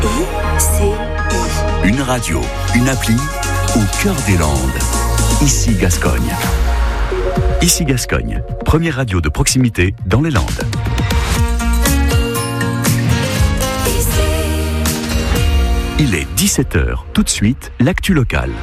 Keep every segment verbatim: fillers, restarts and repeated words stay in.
I. Une radio, une appli au cœur des Landes. Ici Gascogne. Ici Gascogne, première radio de proximité dans les Landes. Il est dix-sept heures. Tout de suite, l'actu locale.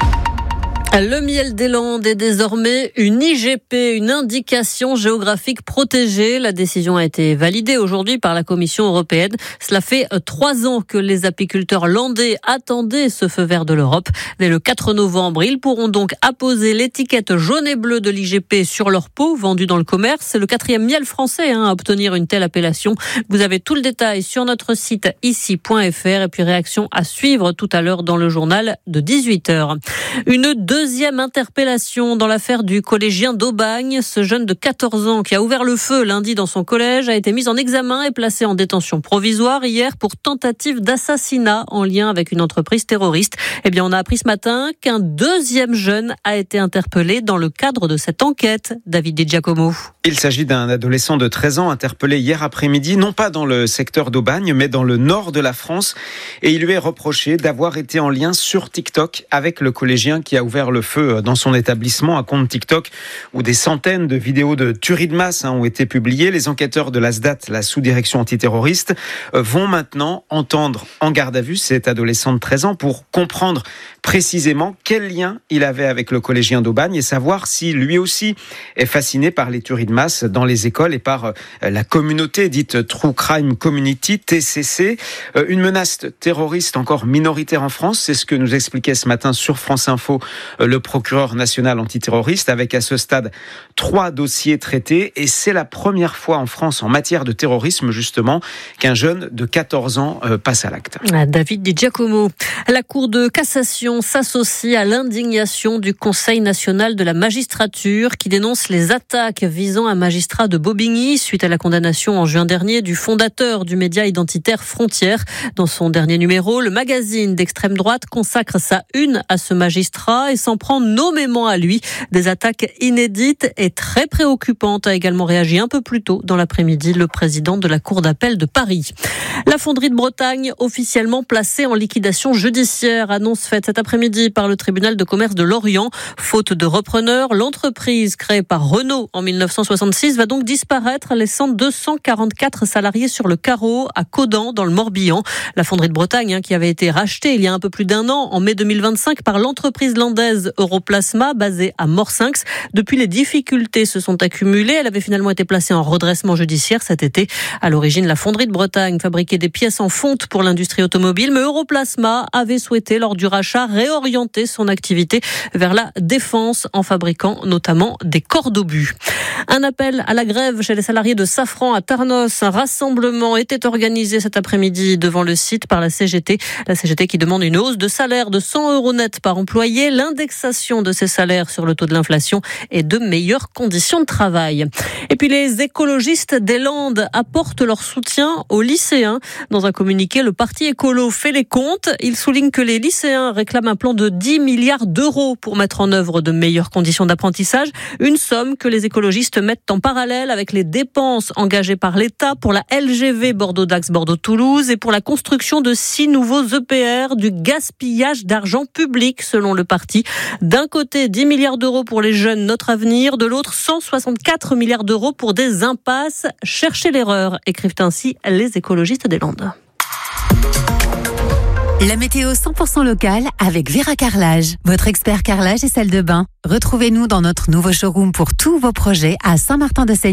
Le miel des Landes est désormais une I G P, une indication géographique protégée. La décision a été validée aujourd'hui par la Commission européenne. Cela fait trois ans que les apiculteurs landais attendaient ce feu vert de l'Europe. Dès le quatre novembre, ils pourront donc apposer l'étiquette jaune et bleue de l'I G P sur leur pot vendue dans le commerce. C'est le quatrième miel français hein, à obtenir une telle appellation. Vous avez tout le détail sur notre site ici point f r et puis réaction à suivre tout à l'heure dans le journal de dix-huit heures. Une deuxième interpellation dans l'affaire du collégien d'Aubagne. Ce jeune de quatorze ans qui a ouvert le feu lundi dans son collège a été mis en examen et placé en détention provisoire hier pour tentative d'assassinat en lien avec une entreprise terroriste. Eh bien, on a appris ce matin qu'un deuxième jeune a été interpellé dans le cadre de cette enquête. David Di Giacomo. Il s'agit d'un adolescent de treize ans interpellé hier après-midi, non pas dans le secteur d'Aubagne, mais dans le nord de la France. Et il lui est reproché d'avoir été en lien sur TikTok avec le collégien qui a ouvert le feu dans son établissement, un compte TikTok où des centaines de vidéos de tueries de masse hein, ont été publiées. Les enquêteurs de l'A S D A T, la sous-direction antiterroriste, vont maintenant entendre en garde à vue cet adolescent de treize ans pour comprendre précisément quel lien il avait avec le collégien d'Aubagne et savoir si lui aussi est fasciné par les tueries de masse dans les écoles et par la communauté dite True Crime Community, T C C. Une menace terroriste encore minoritaire en France, c'est ce que nous expliquait ce matin sur France Info le procureur national antiterroriste, avec à ce stade trois dossiers traités. Et c'est la première fois en France, en matière de terrorisme justement, qu'un jeune de quatorze ans euh, passe à l'acte. David Di Giacomo. La Cour de cassation s'associe à l'indignation du Conseil national de la magistrature qui dénonce les attaques visant un magistrat de Bobigny suite à la condamnation en juin dernier du fondateur du média identitaire Frontières. Dans son dernier numéro, le magazine d'extrême droite consacre sa une à ce magistrat et s'en prend nommément à lui. Des attaques inédites et très préoccupantes a également réagi un peu plus tôt dans l'après-midi le président de la Cour d'appel de Paris. La fonderie de Bretagne, officiellement placée en liquidation judiciaire, annonce faite cet après-midi par le tribunal de commerce de Lorient. Faute de repreneur, l'entreprise créée par Renault en mille neuf cent soixante-six va donc disparaître, laissant deux cent quarante-quatre salariés sur le carreau à Caudan, dans le Morbihan. La fonderie de Bretagne, hein, qui avait été rachetée il y a un peu plus d'un an, en mai deux mille vingt-cinq, par l'entreprise landaise Europlasma, basée à Morsinx. Depuis, les difficultés se sont accumulées. Elle avait finalement été placée en redressement judiciaire cet été. À l'origine, la fonderie de Bretagne fabriquait des pièces en fonte pour l'industrie automobile, mais Europlasma avait souhaité, lors du rachat, réorienter son activité vers la défense en fabriquant notamment des cordes d'obus. Un appel à la grève chez les salariés de Safran à Tarnos. Un rassemblement était organisé cet après-midi devant le site par la C G T. La C G T qui demande une hausse de salaire de cent euros net par employé, l'indexation de ces salaires sur le taux de l'inflation et de meilleures conditions de travail. Et puis les écologistes des Landes apportent leur soutien aux lycéens. Dans un communiqué, le parti écolo fait les comptes. Il souligne que les lycéens réclament un plan de dix milliards d'euros pour mettre en œuvre de meilleures conditions d'apprentissage. Une somme que les écologistes mettent en parallèle avec les dépenses engagées par l'État pour la L G V Bordeaux-Dax, Bordeaux-Toulouse et pour la construction de six nouveaux E P R, du gaspillage d'argent public selon le parti. D'un côté, dix milliards d'euros pour les jeunes, notre avenir. De l'autre, cent soixante-quatre milliards d'euros pour des impasses. Cherchez l'erreur, écrivent ainsi les écologistes des Landes. La météo cent pour cent locale avec Vera Carrelage, votre expert carrelage et salle de bain. Retrouvez-nous dans notre nouveau showroom pour tous vos projets à Saint-Martin-de-Seigneur.